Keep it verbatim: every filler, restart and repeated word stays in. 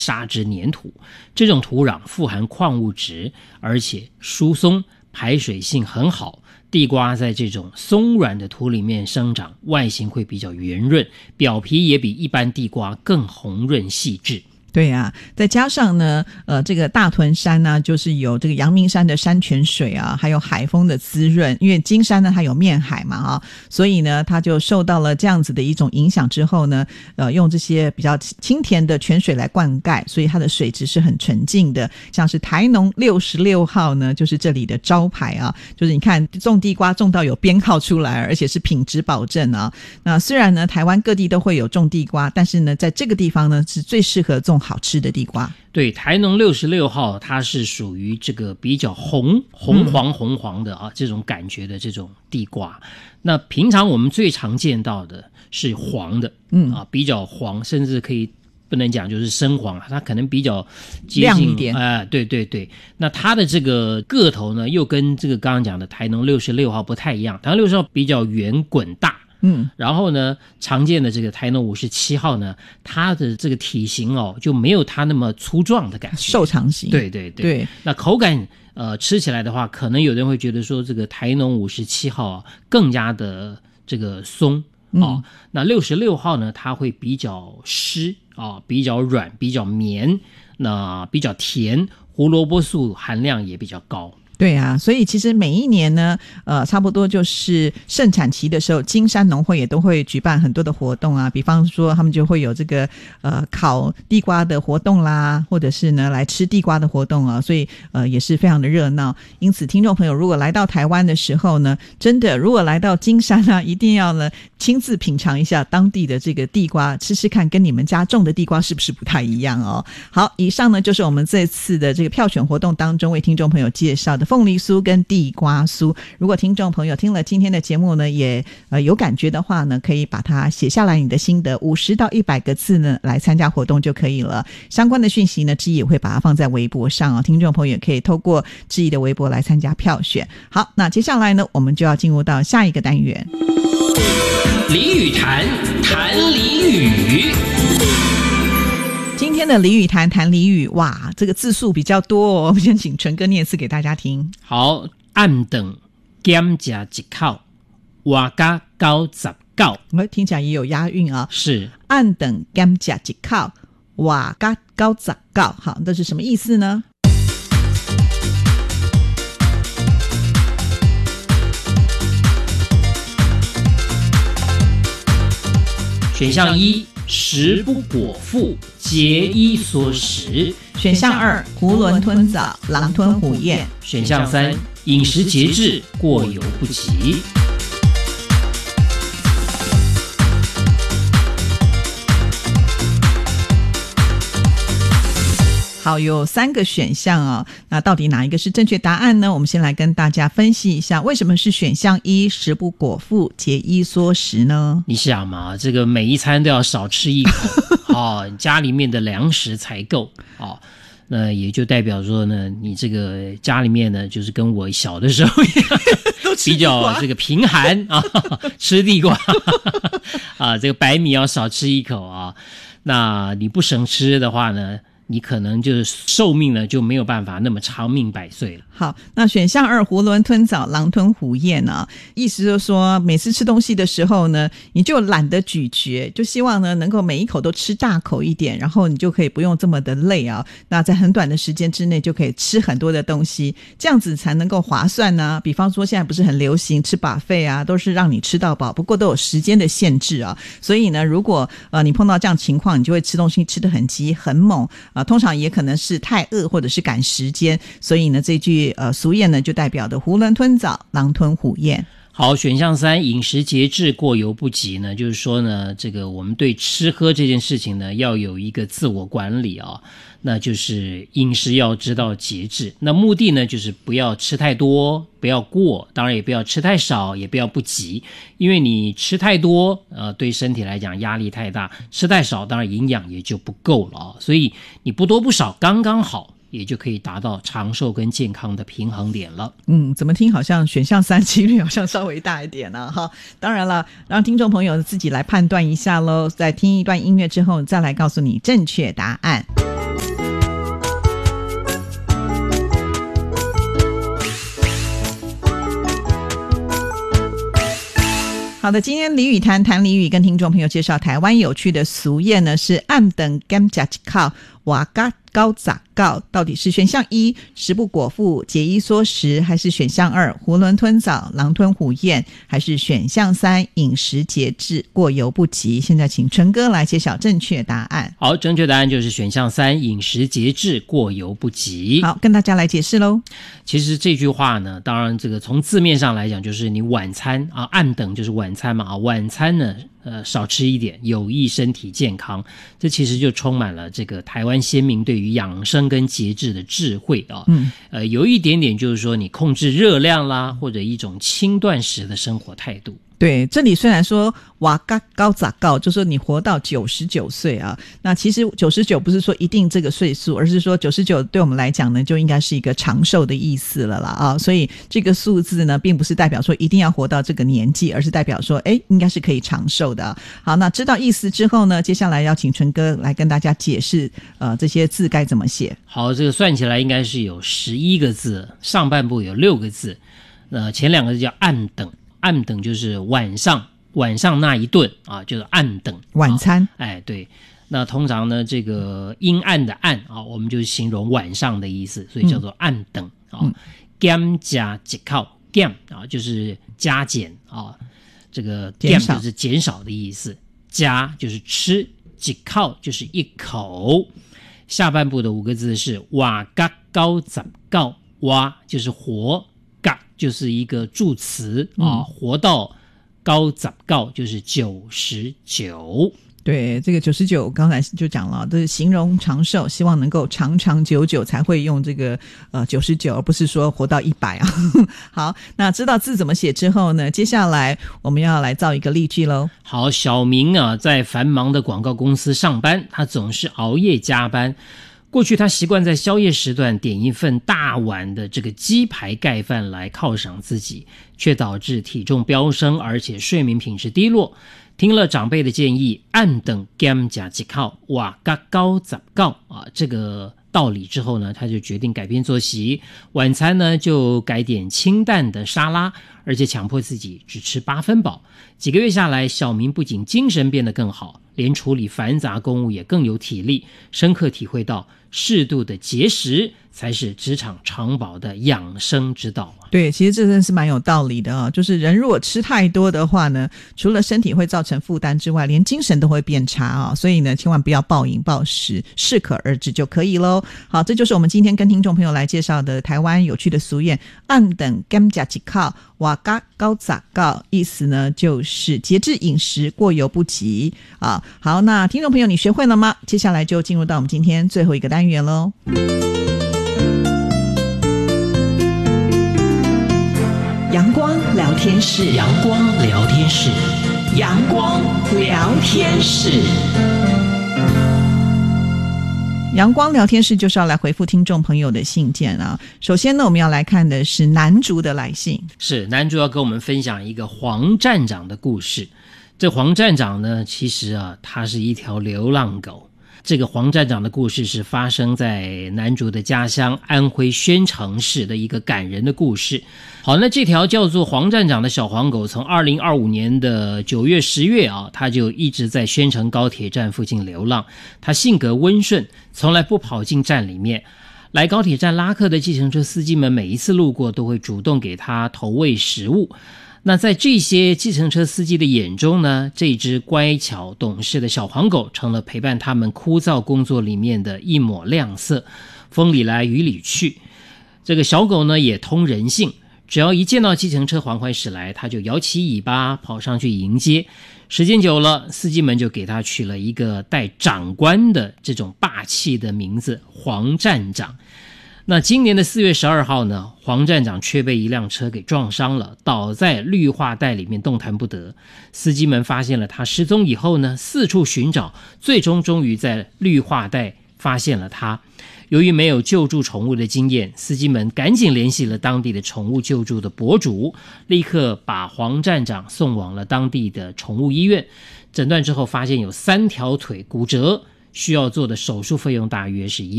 沙质黏土，这种土壤富含矿物质，而且疏松，排水性很好。地瓜在这种松软的土里面生长，外形会比较圆润，表皮也比一般地瓜更红润细致。 对啊，再加上呢，呃，这个大屯山呢、啊，就是有这个阳明山的山泉水啊，还有海风的滋润。因为金山呢，它有面海嘛，啊，所以呢，它就受到了这样子的一种影响之后呢，呃，用这些比较清甜的泉水来灌溉，所以它的水质是很纯净的。像是台农六十六号呢，就是这里的招牌啊，就是你看种地瓜种到有编号出来，而且是品质保证啊。那虽然呢，台湾各地都会有种地瓜，但是呢，在这个地方呢，是最适合种好吃的地瓜。 对，台农六十六号它是属于这个比较红红黄红黄的啊、嗯、这种感觉的这种地瓜。那平常我们最常见到的是黄的，嗯啊，比较黄，甚至可以不能讲就是深黄，它可能比较接近亮一点。 哎、呃，对对对。那它的这个个头呢，又跟这个刚刚讲的台农六十六号不太一样。台农六十号比较圆滚大。嗯，然后呢，常见的这个台农五十七号呢，它的这个体型哦，就没有它那么粗壮的感觉， 瘦长型。 对对 对, 对。那口感呃吃起来的话，可能有人会觉得说这个台农五十七号、啊、更加的这个松哦、嗯。那六十六号呢，它会比较湿啊、哦，比较软，比较绵，那比较甜，胡萝卜素含量也比较高。 对啊，所以其实每一年呢，呃，差不多就是盛产期的时候，金山农会也都会举办很多的活动啊，比方说他们就会有这个呃烤地瓜的活动啦，或者是呢来吃地瓜的活动啊，所以呃也是非常的热闹。因此，听众朋友如果来到台湾的时候呢，真的如果来到金山啊，一定要呢亲自品尝一下当地的这个地瓜，吃吃看跟你们家种的地瓜是不是不太一样哦。好，以上呢就是我们这次的这个票选活动当中为听众朋友介绍的凤梨酥跟地瓜酥。如果听众朋友听了今天的节目呢，也呃有感觉的话呢，可以把它写下来你的心得，五十到一百个字呢来参加活动就可以了。相关的讯息呢，志毅也会把它放在微博上哦，听众朋友也可以透过志毅的微博来参加票选。好，那接下来呢，我们就要进入到下一个单元。 俚语谈，谈俚语。 今天的俚语谈谈俚语，哇，这个字数比较多哦，我们先请纯哥念一次给大家听。 好，暗等减加一口，活加九十九， 听起来也有押韵啊。 是， 暗等减加一口，活加九十九。好，这是什么意思呢？ 选项一，食不果腹，节衣缩食。 选项二，囫囵吞枣，狼吞虎咽。 选项三，饮食节制，过犹不及。 好，有三个选项哦，那到底哪一个是正确答案呢？我们先来跟大家分析一下，为什么是选项一，食不果腹，节衣缩食呢？ 你想嘛，这个每一餐都要少吃一口哦，家里面的粮食才够哦。那也就代表说呢，你这个家里面呢，就是跟我小的时候一样比较这个贫寒啊，吃地瓜啊，这个白米要少吃一口啊。那你不省吃的话呢，你可能就是寿命呢就没有办法那么长命百岁了。 好，那选项二，囫囵吞枣，狼吞虎咽啊，意思就是说每次吃东西的时候呢，你就懒得咀嚼，就希望呢能够每一口都吃大口一点，然后你就可以不用这么的累啊，那在很短的时间之内就可以吃很多的东西，这样子才能够划算啊。比方说现在不是很流行吃 buffet 啊，都是让你吃到饱，不过都有时间的限制啊，所以呢如果呃你碰到这样情况，你就会吃东西吃得很急很猛啊、呃，通常也可能是太饿或者是赶时间，所以呢这句呃俗谚呢就代表的囫囵吞枣，狼吞虎咽。 好，选项三，饮食节制，过犹不及呢，就是说呢，这个我们对吃喝这件事情呢要有一个自我管理啊，那就是饮食要知道节制。那目的呢就是不要吃太多，不要过，当然也不要吃太少，也不要不及，因为你吃太多呃对身体来讲压力太大，吃太少当然营养也就不够了啊，所以你不多不少刚刚好，也就可以达到长寿跟健康的平衡点了。 嗯，怎么听好像选项三几率好像稍微大一点啊哈。当然了，让听众朋友自己来判断一下咯，在听一段音乐之后再来告诉你正确答案。 好的，今天俚语谈谈俚语，跟听众朋友介绍台湾有趣的俗谚呢，是暗等甘加吉靠瓦嘎高咋告，到底是选项一食不果腹节衣缩食，还是选项二囫囵吞枣狼吞虎咽，还是选项三饮食节制过犹不及？现在请纯哥来揭晓正确答案。 好，正确答案就是选项三饮食节制过犹不及。 好，跟大家来解释咯。 其实这句话呢，当然这个从字面上来讲，就是你晚餐啊，暗等就是晚餐嘛啊，晚餐呢呃少吃一点，有益身体健康。这其实就充满了这个台湾先民对于养生跟节制的智慧啊。嗯，呃，有一点点就是说你控制热量啦，或者一种轻断食的生活态度。 对，这里虽然说瓦嘎高咋告，就说你活到九十九岁啊，那其实九十九不是说一定这个岁数，而是说九十九对我们来讲呢，就应该是一个长寿的意思了啦啊，所以这个数字呢，并不是代表说一定要活到这个年纪，而是代表说，哎，应该是可以长寿的。好，那知道意思之后呢，接下来要请纯哥来跟大家解释，呃，这些字该怎么写。 好，这个算起来应该是有十一个字，上半部有六个字，呃，前两个字叫暗等。暗等就是晚上晚上那一顿啊，就是暗等晚餐、 啊。哎，对，那通常呢，这个阴暗的暗啊，我们就形容晚上的意思，所以叫做暗等啊。减加减靠减啊，就是加减啊，这个减就是减少的意思，加就是吃，减靠就是一口。下半部的五个字是瓦嘎高咋告，瓦就是活。嘎就是一个助词啊，活到高咋告就是九十九。 对，这个九十九刚才就讲了，这是形容长寿，希望能够长长久久才会用这个呃九十九，而不是说活到一百啊。好，那知道字怎么写之后呢，接下来我们要来造一个例句咯。 好，小明啊，在繁忙的广告公司上班，他总是熬夜加班。过去他习惯在宵夜时段点一份大碗的这个鸡排盖饭来犒赏自己，却导致体重飙升，而且睡眠品质低落。听了长辈的建议，暗等减加几靠瓦嘎高咋告啊，这个道理之后呢，他就决定改变作息，晚餐呢就改点清淡的沙拉，而且强迫自己只吃八分饱。几个月下来，小明不仅精神变得更好，连处理繁杂公务也更有体力，深刻体会到适度的节食才是职场长保的养生之道。 对，其实这真是蛮有道理的啊、哦！就是人如果吃太多的话呢，除了身体会造成负担之外，连精神都会变差啊、哦！所以呢，千万不要暴饮暴食，适可而止就可以咯。好，这就是我们今天跟听众朋友来介绍的台湾有趣的俗谚“暗等减加几靠，瓦嘎高咋告”，意思呢就是节制饮食，过犹不及啊。好，那听众朋友你学会了吗？接下来就进入到我们今天最后一个单元咯。阳光聊天室， 阳光聊天室， 阳光聊天室。阳光聊天室就是要来回复听众朋友的信件啊。首先呢，我们要来看的是南竹的来信。 是南竹要跟我们分享一个黄站长的故事。这黄站长呢，其实啊，他是一条流浪狗。这个黄站长的故事是发生在南竹的家乡安徽宣城市的一个感人的故事。好，那这条叫做黄站长的小黄狗，从二零二五年的九月十月啊，它就一直在宣城高铁站附近流浪。它性格温顺，从来不跑进站里面。来高铁站拉客的计程车司机们每一次路过都会主动给它投喂食物。那在这些计程车司机的眼中呢，这只乖巧懂事的小黄狗成了陪伴他们枯燥工作里面的一抹亮色，风里来雨里去。这个小狗呢也通人性，只要一见到计程车缓缓驶来，它就摇起尾巴跑上去迎接。时间久了，司机们就给它取了一个带长官的这种霸气的名字，黄站长。那今年的四月十二号呢，黄站长却被一辆车给撞伤了，倒在绿化带里面动弹不得。司机们发现了他失踪以后呢，四处寻找，最终终于在绿化带发现了他。由于没有救助宠物的经验，司机们赶紧联系了当地的宠物救助的博主，立刻把黄站长送往了当地的宠物医院。诊断之后发现有三条腿骨折，需要做的手术费用大约是一